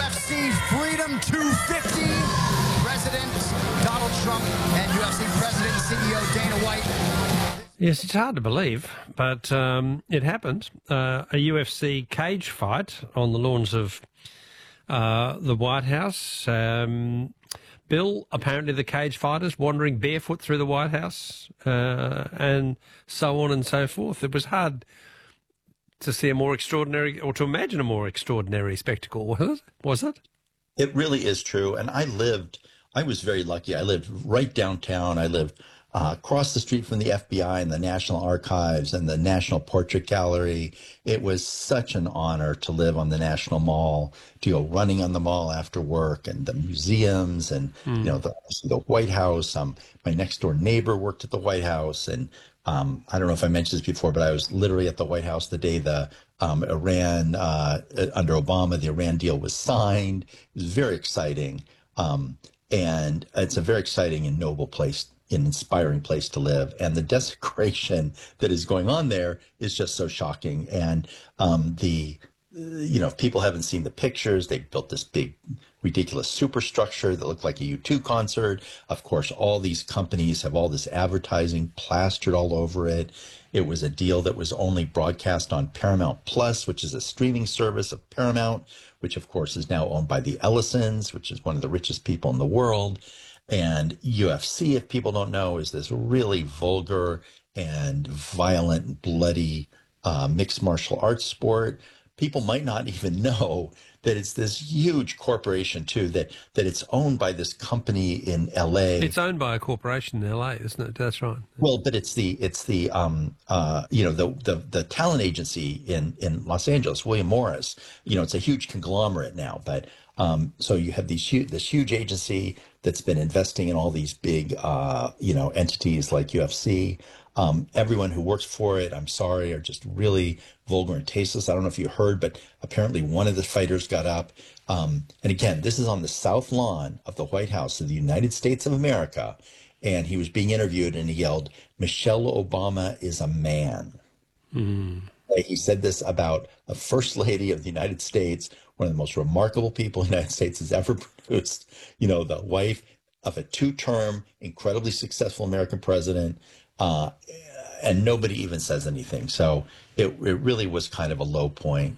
UFC Freedom 250. President Donald Trump and UFC President and CEO Dana White. Yes, it's hard to believe, but it happened. A UFC cage fight on the lawns of the White House. Bill, apparently the cage fighters wandering barefoot through the White House and so on and so forth. It was hard to see a more extraordinary, or to imagine a more extraordinary spectacle, was it? It really is true. And I was very lucky. I lived right downtown. I lived across the street from the FBI and the National Archives and the National Portrait Gallery. It was such an honor to live on the National Mall, to go running on the mall after work, and the museums, and the White House. My next door neighbor worked at the White House, and I don't know if I mentioned this before, but I was literally at the White House the day the Iran under Obama, the Iran deal was signed. It was very exciting, and it's a very exciting and noble place, an inspiring place to live. And the desecration that is going on there is just so shocking. And if people haven't seen the pictures, they built this big, ridiculous superstructure that looked like a U2 concert. Of course, all these companies have all this advertising plastered all over it. It was a deal that was only broadcast on Paramount Plus, which is a streaming service of Paramount, which of course is now owned by the Ellisons, which is one of the richest people in the world. And UFC, if people don't know, is this really vulgar and violent, bloody mixed martial arts sport. People might not even know that it's this huge corporation too, that it's owned by this company in LA. It's owned by a corporation in LA, isn't it? That's right. Well, but it's the talent agency in Los Angeles, William Morris. It's a huge conglomerate now, but so you have this huge agency that's been investing in all these big entities like UFC. Everyone who works for it, I'm sorry, are just really vulgar and tasteless. I don't know if you heard, but apparently one of the fighters got up. And again, this is on the South Lawn of the White House of the United States of America. And he was being interviewed and he yelled, "Michelle Obama is a man." Mm. He said this about a first lady of the United States, one of the most remarkable people the United States has ever produced, the wife of a two-term, incredibly successful American president. And nobody even says anything. So it really was kind of a low point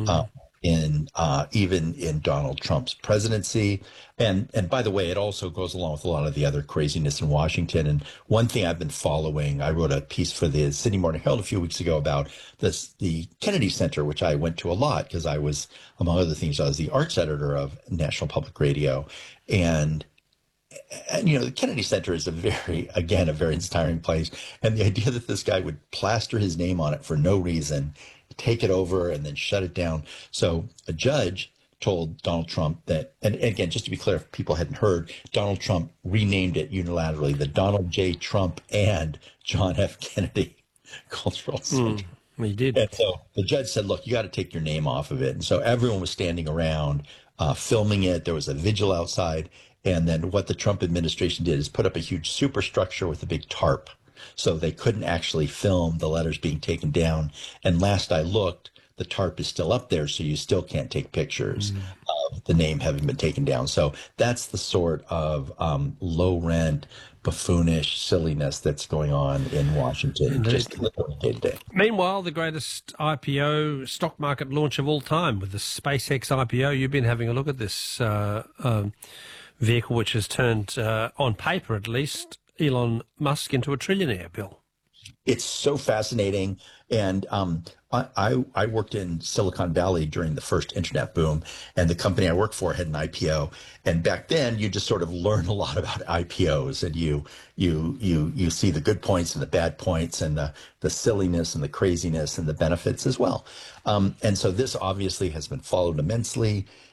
even in Donald Trump's presidency. And by the way, it also goes along with a lot of the other craziness in Washington. And one thing I've been following, I wrote a piece for the Sydney Morning Herald a few weeks ago about the Kennedy Center, which I went to a lot because I was, among other things, I was the arts editor of National Public Radio. And the Kennedy Center is a very inspiring place. And the idea that this guy would plaster his name on it for no reason, take it over and then shut it down. So a judge told Donald Trump that, and again, just to be clear, if people hadn't heard, Donald Trump renamed it unilaterally the Donald J. Trump and John F. Kennedy Cultural Center. He did. And so the judge said, look, you got to take your name off of it. And so everyone was standing around filming it. There was a vigil outside. And then what the Trump administration did is put up a huge superstructure with a big tarp. So they couldn't actually film the letters being taken down. And last I looked, the tarp is still up there, so you still can't take pictures of the name having been taken down. So that's the sort of low-rent, buffoonish silliness that's going on in Washington, just literally day to day. Meanwhile, the greatest IPO stock market launch of all time with the SpaceX IPO. You've been having a look at this vehicle, which has turned, on paper at least, Elon Musk into a trillionaire, Bill. It's so fascinating. And I worked in Silicon Valley during the first internet boom, and the company I worked for had an IPO. And back then, you just sort of learn a lot about IPOs, and you see the good points and the bad points, and the silliness and the craziness and the benefits as well. And so this obviously has been followed immensely.